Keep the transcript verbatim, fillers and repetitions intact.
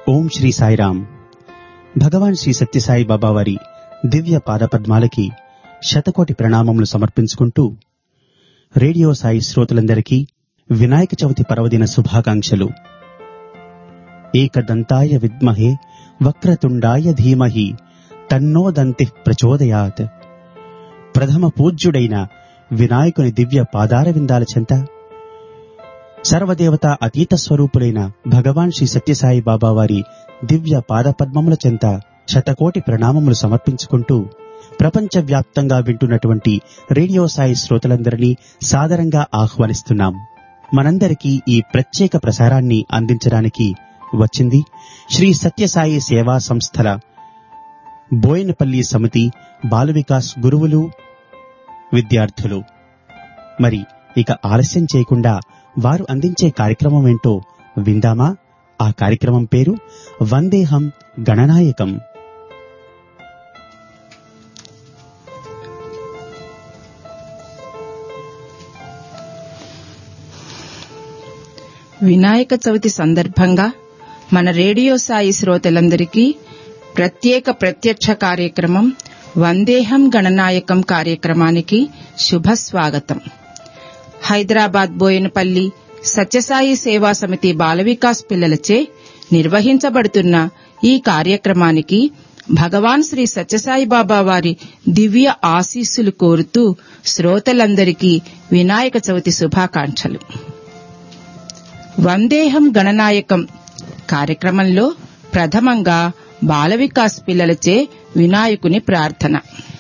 ఓం శ్రీ సాయిరామ్. భగవాన్ శ్రీ సత్యసాయి బాబా వారి దివ్య పాదపద్మాలకి శతకోటి ప్రణామములు సమర్పించుకుంటూ రేడియో సాయి శ్రోతలందరికీ వినాయక చవితి పర్వదిన శుభాకాంక్షలు. ఏకదంతాయ విద్మహే వక్రతుండాయ ధీమహి తన్నో దంతిః ప్రచోదయాత్. ప్రథమ పూజ్యుడైన వినాయకుని దివ్య పాదార విందాల చెంత సర్వదేవతా అతీత స్వరూపులైన భగవాన్ శ్రీ సత్యసాయి బాబా వారి దివ్య పాదపద్మముల చెంత శతకోటి ప్రణామములు సమర్పించుకుంటూ ప్రపంచవ్యాప్తంగా వింటున్నటువంటి రేడియో సాయి శ్రోతలందరినీ సాదరంగా ఆహ్వానిస్తున్నాం. మనందరికీ ఈ ప్రత్యేక ప్రసారాన్ని అందించడానికి వచ్చింది శ్రీ సత్యసాయి సేవా సంస్థల బోయినపల్లి సమితి బాల వికాస్ గురువులు, విద్యార్థులు. మరి ఇక ఆలస్యం చేయకుండా వారు అందించే కార్యక్రమం ఏంటో విందామా? ఆ కార్యక్రమం పేరు వందేహం గణనాయకం. వినాయక చవితి సందర్భంగా మన రేడియో సాయి శ్రోతలందరికీ ప్రత్యేక ప్రత్యక్ష కార్యక్రమం వందేహం గణనాయకం కార్యక్రమానికి శుభస్వాగతం. హైదరాబాద్ బోయినపల్లి సత్యసాయి సేవా సమితి బాల వికాస్ పిల్లలచే నిర్వహించబడుతున్న ఈ కార్యక్రమానికి భగవాన్ శ్రీ సత్యసాయి బాబా వారి దివ్య ఆశీస్సులు కోరుతూ శ్రోతలందరికీ వినాయక చవితి శుభాకాంక్షలు. వందేహం గణనాయకం కార్యక్రమంలో ప్రథమంగా బాల వికాస్ పిల్లలచే వినాయకుని ప్రార్థన.